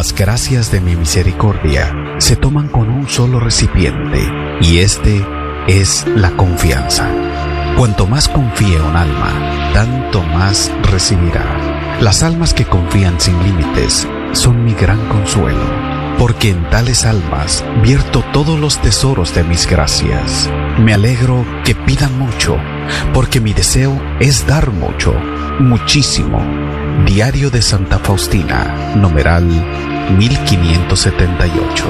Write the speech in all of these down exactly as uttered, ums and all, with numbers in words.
Las gracias de mi misericordia se toman con un solo recipiente, y este es la confianza. Cuanto más confíe un alma, tanto más recibirá. Las almas que confían sin límites son mi gran consuelo, porque en tales almas vierto todos los tesoros de mis gracias. Me alegro que pidan mucho, porque mi deseo es dar mucho, muchísimo. Diario de Santa Faustina, numeral mil quinientos setenta y ocho.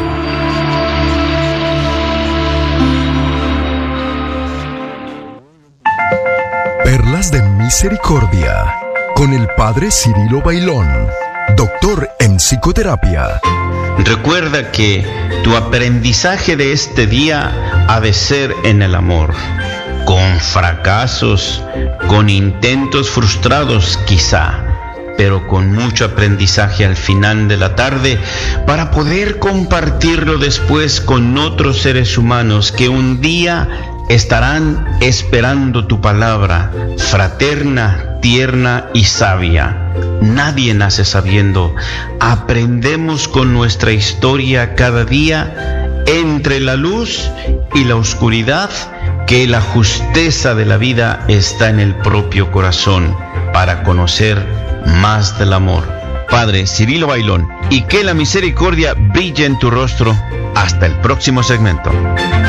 Perlas de Misericordia, con el Padre Cirilo Bailón, doctor en psicoterapia. Recuerda que tu aprendizaje de este día ha de ser en el amor, con fracasos, con intentos frustrados quizá, pero con mucho aprendizaje al final de la tarde para poder compartirlo después con otros seres humanos que un día estarán esperando tu palabra, fraterna, tierna y sabia. Nadie nace sabiendo. Aprendemos con nuestra historia cada día, entre la luz y la oscuridad, que la justeza de la vida está en el propio corazón, para conocer más del amor. Padre Cirilo Bailón, y que la misericordia brille en tu rostro. Hasta el próximo segmento.